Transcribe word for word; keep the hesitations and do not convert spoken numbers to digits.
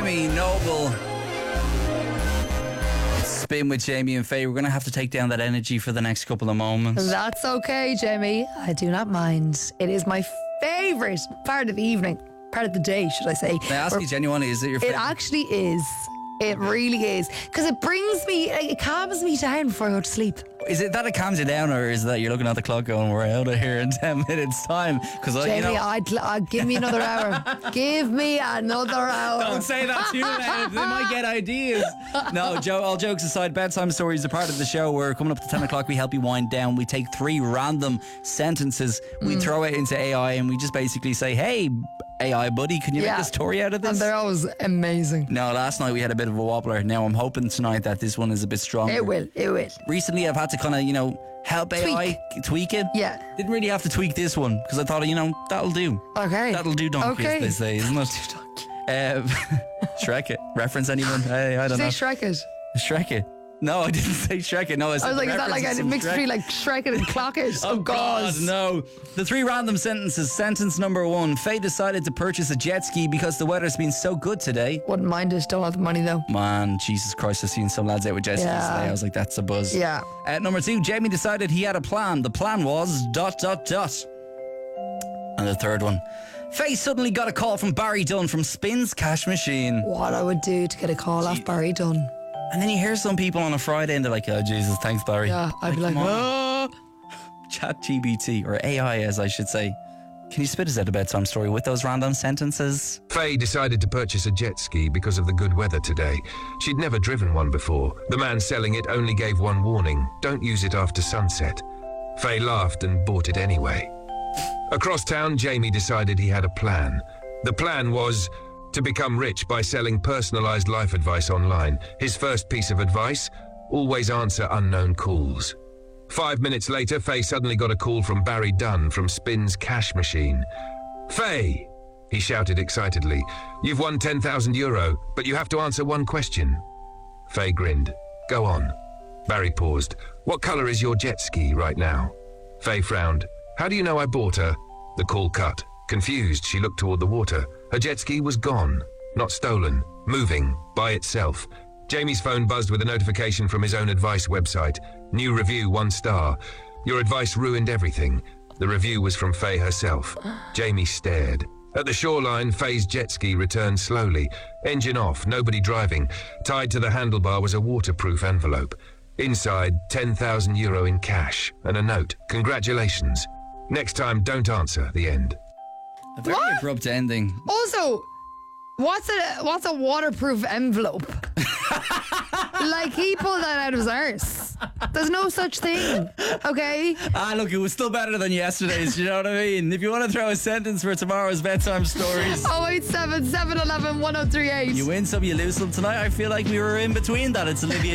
Demi Noble. Spin with Jamie and Faye. We're going to have to take down that energy for the next couple of moments. That's okay, Jamie. I do not mind. It is my favourite part of the evening. Part of the day, should I say. Can I ask Or- you genuinely, is it your It favourite? actually is. It really is. Because it brings me, like, it calms me down before I go to sleep. Is it that it calms you down, or is it that you're looking at the clock going, we're out of here in ten minutes time? Because Jamie, you know, I'd, I'd give me another hour. Give me another hour. don't say that too loud. They might get ideas. No, Joe, all jokes aside, bedtime stories are part of the show. We're coming up to ten o'clock. We help you wind down. We take three random sentences. We Mm. throw it into A I and we just basically say, hey, A I buddy, can you Yeah. make a story out of this? And they're always amazing. No, last night we had a bit of a wobbler. Now I'm hoping tonight that this one is a bit stronger. It will, it will. Recently I've had to kind of, you know, help A I tweak it. Yeah. Didn't really have to tweak this one because I thought, you know, that'll do. Okay. That'll do donkey, Okay. as they say, isn't it? Um, Shrek it. Reference anyone? Hey, I don't Say know. Shrek it. Shrek it. No, I didn't say Shrek it. No, I said I was like, is that like reference a to mix some between Shrek. like Shrek it and Clock it? Oh, God, God. no. The three random sentences. Sentence number one. Faye decided to purchase a jet ski because the weather's been so good today. Wouldn't mind it. Don't have the money though. Man, Jesus Christ, I've seen some lads out with jet skis Yeah. today. I was like, that's a buzz. Yeah. Uh, number two, Jamie decided he had a plan. The plan was dot, dot, dot. And the third one. Faye suddenly got a call from Barry Dunn from Spins Cash Machine. What I would do to get a call off Barry Dunn. And then you hear some people on a Friday and they're like, oh, Jesus, thanks, Barry. Yeah, I'd be like, come on. oh. Chat G B T, or A I as I should say. Can you spit us out a bedtime story with those random sentences? Faye decided to purchase a jet ski because of the good weather today. She'd never driven one before. The man selling it only gave one warning: don't use it after sunset. Faye laughed and bought it anyway. Across town, Jamie decided he had a plan. The plan was to become rich by selling personalized life advice online. His first piece of advice: always answer unknown calls. Five minutes later, Faye suddenly got a call from Barry Dunn from Spins Cash Machine. Faye, he shouted excitedly, you've won ten thousand euro, but you have to answer one question. Faye grinned. Go on. Barry paused. What color is your jet ski right now? Faye frowned. How do you know I bought her? The call cut. Confused, she looked toward the water. Her jet ski was gone. Not stolen. Moving. By itself. Jamie's phone buzzed with a notification from his own advice website. New review, one star. Your advice ruined everything. The review was from Faye herself. Jamie stared. At the shoreline, Faye's jet ski returned slowly. Engine off, nobody driving. Tied to the handlebar was a waterproof envelope. Inside, ten thousand euro in cash and a note. Congratulations. Next time, don't answer. The end. A very What? abrupt ending. Also, what's a what's a waterproof envelope? Like, he pulled that out of his arse. There's no such thing. Okay? Ah, look, it was still better than yesterday's, you know what I mean? If you want to throw a sentence for tomorrow's bedtime stories, oh eight seven, seven one one, one oh three eight. you win some, you lose some. Tonight I feel like we were in between that. It's Olivia